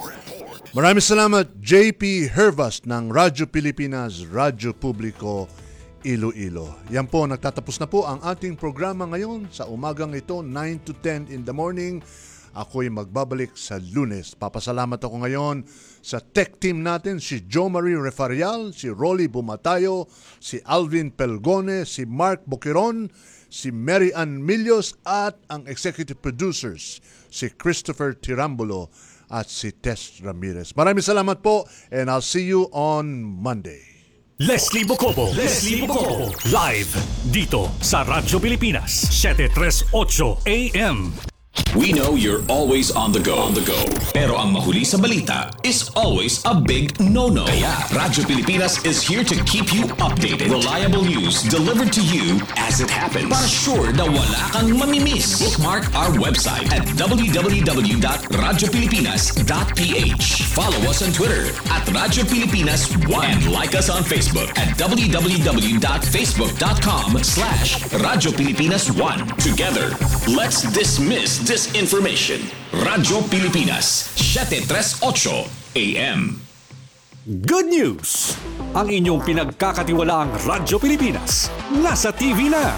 Speaker 3: Maraming salamat J P Hervas ng Radyo Pilipinas, Radyo Publiko, Iloilo. Yan po, nagtatapos na po ang ating programa ngayon sa umagang ito, nine to ten in the morning. Ako'y magbabalik sa Lunes. Papasalamat ako ngayon sa tech team natin, si Jo Marie Refarial, si Rolly Bumatayo, si Alvin Pelgone, si Mark Boquiron, si Mary Ann Milios at ang executive producers, si Christopher Tirambulo at si Tess Ramirez. Maraming salamat po and I'll see you on Monday.
Speaker 2: Leslie Bocobo, Leslie Bocobo, live dito sa Radyo Pilipinas, seven thirty-eight A M.
Speaker 11: We know you're always on the go. On the go. Pero ang mahuli sa balita is always a big no-no. Kaya Radyo Pilipinas is here to keep you updated. Reliable news delivered to you as it happens. Para sure na wala kang mamimiss. Bookmark our website at w w w dot radyo pilipinas dot p h. Follow us on Twitter at Radyo Pilipinas one and like us on Facebook at w w w dot facebook dot com slash Radyo Pilipinas one. Together, let's dismiss disinformation. Radyo Pilipinas, seven thirty-eight A M.
Speaker 2: Good news! Ang inyong pinagkakatiwalaang Radyo Pilipinas nasa T V na.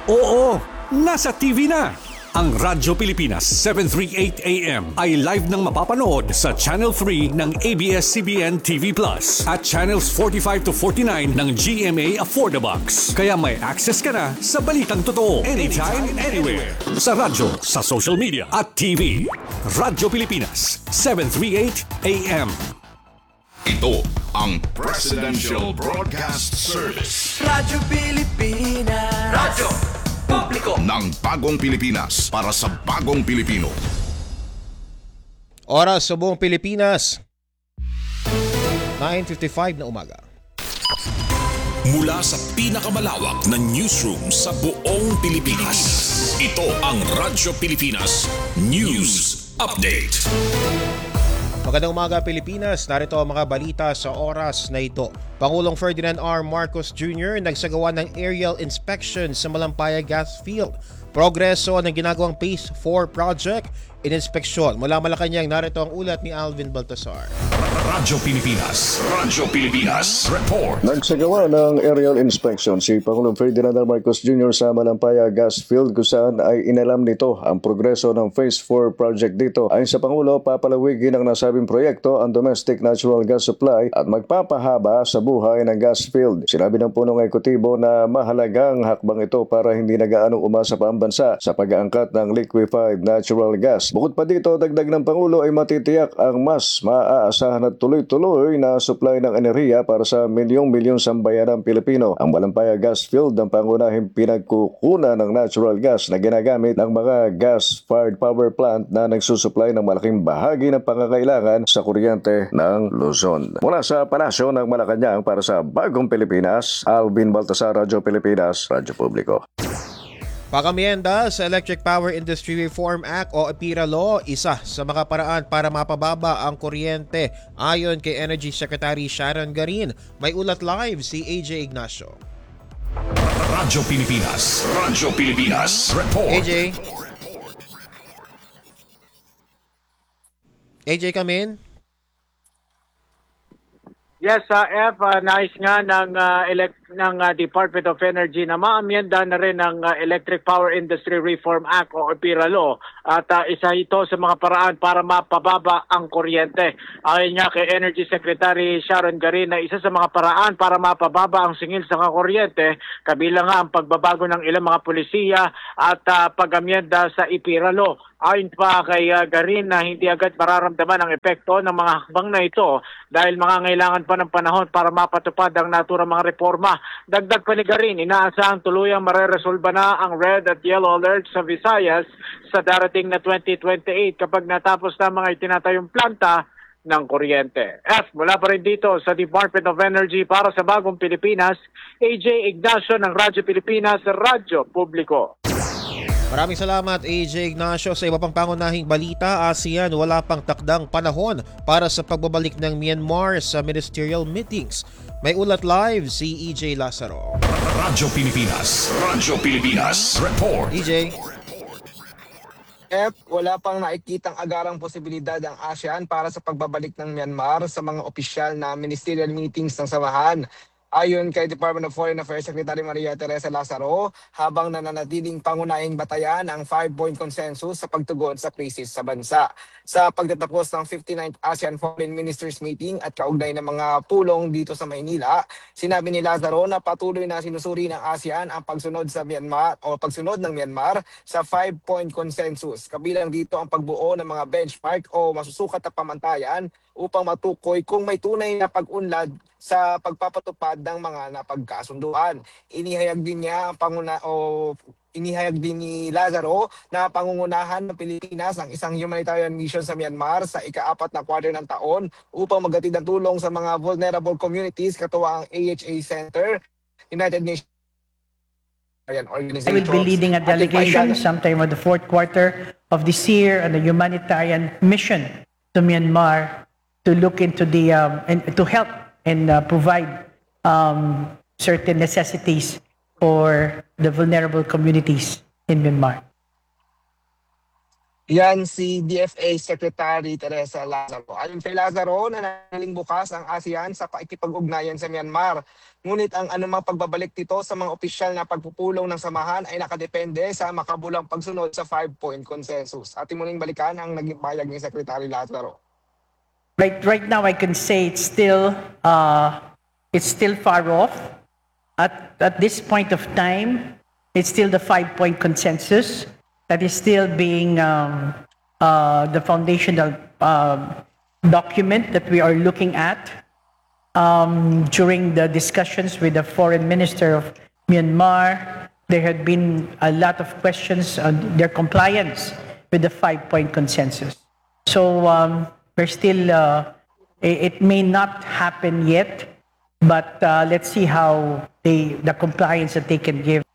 Speaker 2: Oo, nasa T V na. Ang Radyo Pilipinas seven thirty-eight A M ay live nang mapapanood sa Channel three ng A B S C B N T V Plus at Channels forty-five to forty-nine ng G M A Affordabox. Kaya may access ka na sa balitang totoo anytime, anywhere. Sa radyo, sa social media at T V. Radyo Pilipinas seven thirty-eight A M.
Speaker 11: Ito ang Presidential Broadcast Service.
Speaker 12: Radyo Pilipinas. Radyo Publiko
Speaker 11: ng Bagong Pilipinas para sa Bagong Pilipino.
Speaker 20: Oras sa buong Pilipinas, nine fifty-five na umaga.
Speaker 11: Mula sa pinakamalawak na newsroom sa buong Pilipinas, ito ang Radyo Pilipinas News Update.
Speaker 20: Magandang umaga Pilipinas, narito ang mga balita sa oras na ito. Pangulong Ferdinand R. Marcos Junior nagsagawa ng aerial inspection sa Malampaya Gas Field. Progreso ng ginagawang Phase four project, ininspeksyon. Mula Malacanang, narito ang ulat ni Alvin Baltasar.
Speaker 11: Radyo Pilipinas. Radyo Pilipinas. Report.
Speaker 21: Nagsagawa ng aerial inspection si Pangulong Ferdinand R. Marcos Junior sa Malampaya Gas Field kung saan ay inalam nito ang progreso ng Phase four project dito. Ayon sa Pangulo, papalawigin ang nasabing proyekto ang domestic natural gas supply at magpapahaba sa buhay ng gas field. Sinabi ng punong ekutibo na mahalagang hakbang ito para hindi nagaanong umasa pa ang bansa sa pag-aangkat ng liquefied natural gas. Bukod pa dito, dagdag ng Pangulo ay matitiyak ang mas maaasahan at tuloy-tuloy na supply ng enerhiya para sa milyong-milyong sambayanang Pilipino. Ang Malampaya Gas Field ang pangunahing pinagkukunan ng natural gas na ginagamit ng mga gas-fired power plant na nagsusupply ng malaking bahagi ng pangangailangan sa kuryente ng Luzon. Mula sa Palasyo ng Malacanang para sa Bagong Pilipinas, Alvin Baltasar, Radyo Pilipinas, Radyo Publiko.
Speaker 20: Pakamienda sa Electric Power Industry Reform Act o EPIRA Law, isa sa mga paraan para mapababa ang kuryente ayon kay Energy Secretary Sharon Garin. May ulat live si A J Ignacio.
Speaker 11: Radyo Pilipinas. Radyo Pilipinas. Report.
Speaker 20: A J. A J, come in.
Speaker 1: Yes, sa F, uh, nais nga ng, uh, elect- ng uh, Department of Energy na maamyenda na rin ng uh, Electric Power Industry Reform Act o E P I R A Law at uh, isa ito sa mga paraan para mapababa ang kuryente. Ayon nga kay Energy Secretary Sharon Garin na isa sa mga paraan para mapababa ang singil sa kuryente, kabilang nga ang pagbabago ng ilang mga pulisiya at uh, pag-amyenda sa E P I R A Law. Ayon pa kay uh, Garin na hindi agad mararamdaman ang epekto ng mga hakbang na ito dahil mangangailangan pa ng panahon para mapatupad ang naturang mga reforma. Dagdag pa ni Garin, inaasahang tuluyang mareresolba na ang red at yellow alert sa Visayas sa darating na twenty twenty-eight kapag natapos na mga itinatayong planta ng kuryente. F, mula pa rin dito sa Department of Energy para sa Bagong Pilipinas, A J Ignacio ng Radyo Pilipinas, Radyo Publiko.
Speaker 20: Maraming salamat A J Ignacio. Sa iba pang pangunahing balita, ASEAN wala pang takdang panahon para sa pagbabalik ng Myanmar sa ministerial meetings. May ulat live si E J Lazaro.
Speaker 11: Radyo Pilipinas, Radyo Pilipinas, report.
Speaker 20: E J.
Speaker 22: F, wala pang nakikitang agarang posibilidad ang ASEAN para sa pagbabalik ng Myanmar sa mga opisyal na ministerial meetings ng samahan. Ayon kay Department of Foreign Affairs Secretary Maria Teresa Lazaro, habang nananatiling pangunahing batayan ang five-point consensus sa pagtugon sa krisis sa bansa. Sa pagtatapos ng fifty-ninth ASEAN Foreign Ministers Meeting at kaugnay ng mga pulong dito sa Maynila, sinabi ni Lazaro na patuloy na sinusuri ng ASEAN ang pagsunod sa Myanmar o pagsunod ng Myanmar sa five-point consensus. Kabilang dito ang pagbuo ng mga benchmark o masusukat na pamantayan upang matukoy kung may tunay na pag-unlad sa pagpapatupad ng mga napagkasunduan. Inihayag din niya ang panguna o inihayag din ni Lazaro na pangungunahan ng Pilipinas ang isang humanitarian mission sa Myanmar sa ikaapat na quarter ng taon upang maghatid ng tulong sa mga vulnerable communities katuwa ang A H A Center, United Nations
Speaker 23: I will be leading a delegation sometime in the fourth quarter of this year on a humanitarian mission to Myanmar to look into the um, and to help and uh, provide um, certain necessities for the vulnerable communities in Myanmar.
Speaker 22: Yan si D F A Secretary Teresa Lazaro. Ayon kay Lazaro, nananaling bukas ang ASEAN sa pakikipag-ugnayan sa Myanmar. Ngunit ang anumang pagbabalik dito sa mga opisyal na pagpupulong ng samahan ay nakadepende sa makabulang pagsunod sa five-point consensus. Ating muling balikan ang naging payag ni Secretary Lazaro.
Speaker 23: Right, right now, I can say it's still, uh, it's still far off. At at this point of time, it's still the five-point consensus that is still being um, uh, the foundational uh, document that we are looking at. Um, during the discussions with the foreign minister of Myanmar, there had been a lot of questions on their compliance with the five-point consensus. So. Um, We're still, uh, it may not happen yet, but uh, let's see how they, the compliance that they can give.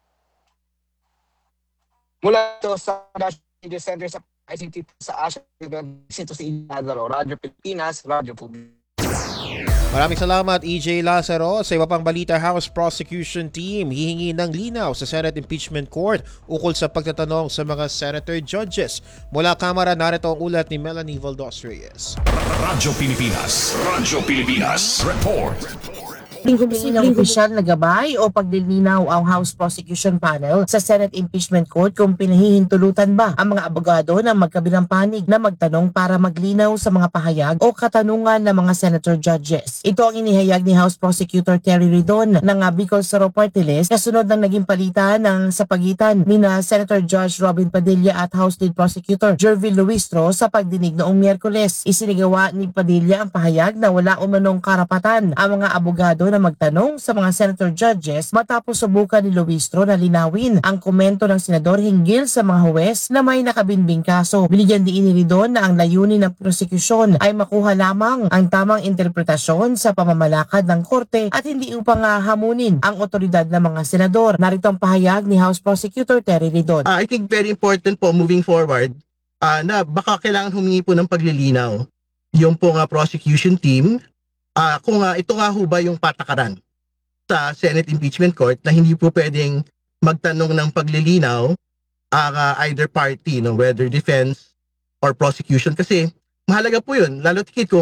Speaker 22: Mula ito sa National Media Center sa I C T sa Asia, ito si Lazaro, Radyo Pilipinas, Radyo Publiko.
Speaker 20: Maraming salamat E J Lazaro. Sa iba pang balita, House Prosecution Team hihingi ng linaw sa Senate Impeachment Court ukol sa pagtatanong sa mga senator judges. Mula Kamara, narito ang ulat ni Melanie Valdos Reyes.
Speaker 11: Radyo Pilipinas, Radyo Pilipinas, report.
Speaker 24: Posibleng opisyal na gabay o paglilinaw ang House Prosecution Panel sa Senate Impeachment Court kung pinahihintulutan ba ang mga abogado ng magkabilang panig na magtanong para maglinaw sa mga pahayag o katanungan ng mga senator judges. Ito ang inihayag ni House Prosecutor Terry Ridon ng Bicol Saro Party List kasunod ng naging palitan ng sa pagitan ni na Senator Judge Robin Padilla at House Lead Prosecutor Jervil Luistro sa pagdinig noong Miyerkules. Isinigawa ni Padilla ang pahayag na wala umanong karapatan ang mga abogado na magtanong sa mga senator judges matapos subukan ni Luistro na linawin ang komento ng senador hinggil sa mga huwes na may nakabinbing kaso. Binigyan din ni Ridon na ang layunin ng prosekusyon ay makuha lamang ang tamang interpretasyon sa pamamalakad ng korte at hindi upang hamunin ang otoridad ng mga senador. Narito ang pahayag ni House Prosecutor Terry Ridon.
Speaker 25: Uh, I think very important po moving forward uh, na baka kailangan humingi po ng paglilinaw yung po nga prosecution team. Uh, kung uh, ito nga ho ba yung patakaran sa Senate Impeachment Court na hindi po pwedeng magtanong ng paglilinaw ang uh, either party, no, whether defense or prosecution, kasi mahalaga po yun, lalo tikit kung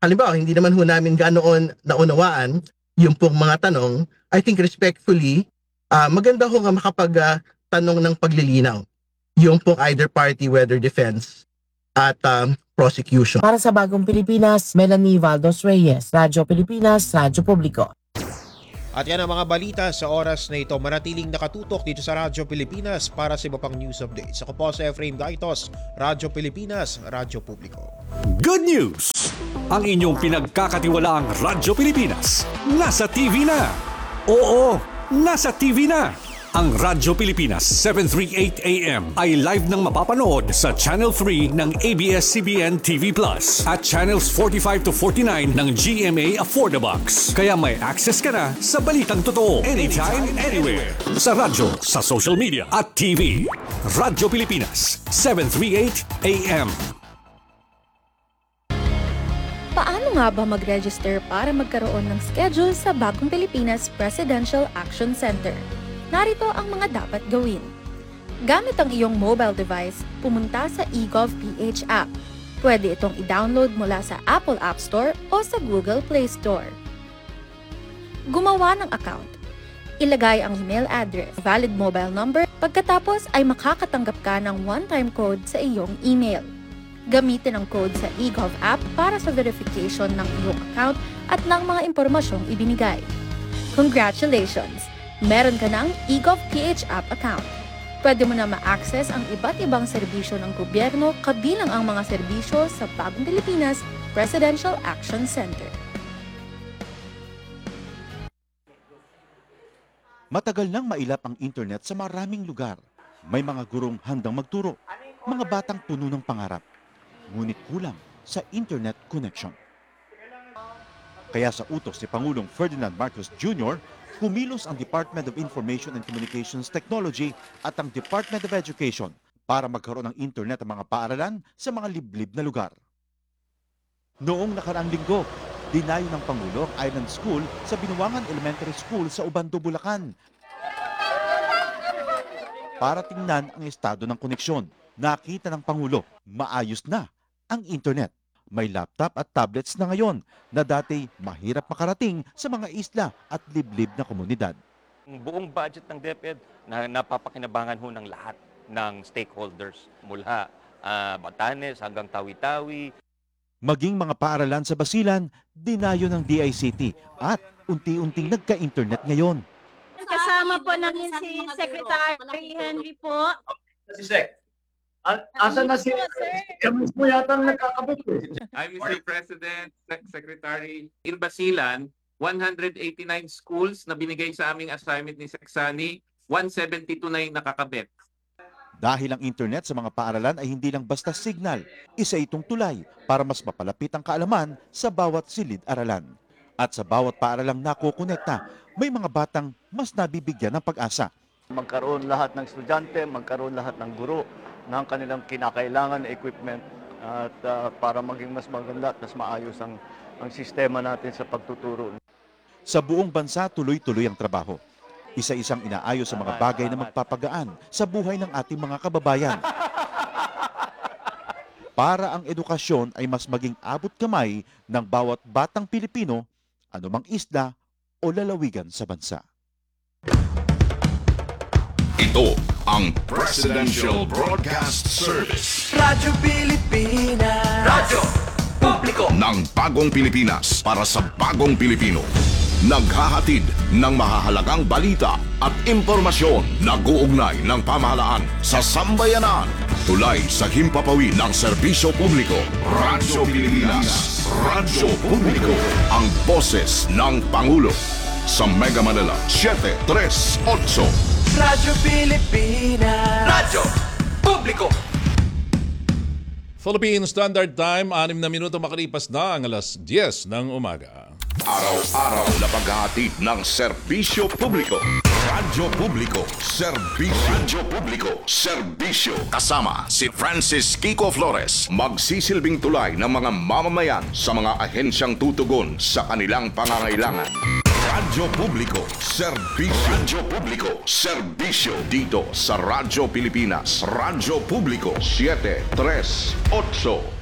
Speaker 25: halimbawa, hindi naman ho namin ganoon naunawaan yung pong mga tanong, I think respectfully, uh, maganda ho nga makapag-tanong uh, ng paglilinaw. Yung pong either party, whether defense at um, prosecution.
Speaker 24: Para sa Bagong Pilipinas, Melanie Valdos Reyes, Radyo Pilipinas, Radyo Publiko.
Speaker 20: At yan ang mga balita sa oras na ito. Manatiling nakatutok dito sa Radyo Pilipinas para sa iba pang news updates. Ako po si Efrain Gaitos, Radyo Pilipinas, Radyo Publiko.
Speaker 2: Good news! Ang inyong pinagkakatiwalaang Radyo Pilipinas nasa T V na. Oo, nasa T V na. Ang Radyo Pilipinas seven thirty-eight A M ay live nang mapapanood sa Channel three ng A B S C B N T V Plus at Channels forty-five to forty-nine ng G M A Affordabox. Kaya may access ka na sa balitang totoo anytime, anywhere. Sa radyo, sa social media at T V. Radyo Pilipinas seven thirty-eight A M.
Speaker 4: Paano nga ba mag-register para magkaroon ng schedule sa Bagong Pilipinas Presidential Action Center? Narito ang mga dapat gawin. Gamit ang iyong mobile device, pumunta sa eGovPH app. Pwede itong i-download mula sa Apple App Store o sa Google Play Store. Gumawa ng account. Ilagay ang email address, valid mobile number, pagkatapos ay makakatanggap ka ng one-time code sa iyong email. Gamitin ang code sa eGov app para sa verification ng iyong account at ng mga impormasyong ibinigay. Congratulations! Meron ka ng eGovPH app account. Pwede mo na ma-access ang iba't ibang serbisyo ng gobyerno kabilang ang mga serbisyo sa Bagong Pilipinas Presidential Action Center.
Speaker 5: Matagal nang mailap ang internet sa maraming lugar. May mga gurong handang magturo, mga batang puno ng pangarap. Ngunit kulang sa internet connection. Kaya sa utos ni Pangulong Ferdinand Marcos Junior, kumilos ang Department of Information and Communications Technology at ang Department of Education para magkaroon ng internet ang mga paaralan sa mga liblib na lugar. Noong nakaraang linggo, dinayo ng Pangulo ang Island School sa Binuangan Elementary School sa Ubando, Bulacan. Para tingnan ang estado ng koneksyon, nakita ng Pangulo, maayos na ang internet. May laptop at tablets na ngayon na dati mahirap makarating sa mga isla at liblib na komunidad.
Speaker 6: Ang buong budget ng DepEd na napapakinabangan ho ng lahat ng stakeholders mula uh, Batanes hanggang Tawi-Tawi.
Speaker 5: Maging mga paaralan sa Basilan, dinayo ng D I C T at unti-unting nagka-internet ngayon.
Speaker 8: Kasama po namin si Secretary Henry po.
Speaker 10: Si Sec. Asa na si Kami mo yata nagkakabit eh.
Speaker 26: I'm Mister President, Sec Secretary. In Basilan, one hundred eighty-nine schools na binigay sa aming assignment ni Seksani, one seventy-two na yung nakakabit.
Speaker 5: Dahil ang internet sa mga paaralan ay hindi lang basta signal, isa itong tulay para mas mapalapit ang kaalaman sa bawat silid-aralan. At sa bawat paaralang nakukonekta, may mga batang mas nabibigyan ng pag-asa.
Speaker 7: Magkaroon lahat ng estudyante, magkaroon lahat ng guro ng kanilang kinakailangan na equipment at uh, para maging mas maganda at mas maayos ang, ang sistema natin sa pagtuturo.
Speaker 5: Sa buong bansa, tuloy-tuloy ang trabaho. Isa-isang inaayos sa mga bagay na magpapagaan sa buhay ng ating mga kababayan. Para ang edukasyon ay mas maging abot kamay ng bawat batang Pilipino, anumang isla o lalawigan sa bansa.
Speaker 11: Ito ang Presidential Broadcast Service.
Speaker 12: Radyo Pilipinas. Radyo Publiko.
Speaker 11: Ng bagong Pilipinas para sa bagong Pilipino. Naghahatid ng mahahalagang balita at impormasyon na guugnay ng pamahalaan sa sambayanan. Tulay sa himpapawid ng serbisyo publiko. Radyo Pilipinas. Radyo Publiko. Ang boses ng Pangulo. Sa Mega Manila, seven three eight.
Speaker 12: Radyo Pilipinas. Radyo Publiko.
Speaker 27: Philippine Standard Time, anim na minuto makalipas na ang alas diyes ng umaga.
Speaker 11: Araw-araw na paghahatid ng serbisyo publiko. Radyo Publiko, serbisyo. Radyo Publiko, serbisyo. Kasama si Francis Kiko Flores, magsisilbing tulay ng mga mamamayan sa mga ahensyang tutugon sa kanilang pangangailangan. Radyo Publiko, serbisyo. Radyo Publiko, serbisyo. Dito sa Radyo Pilipinas, Radyo Publiko, seven three eight.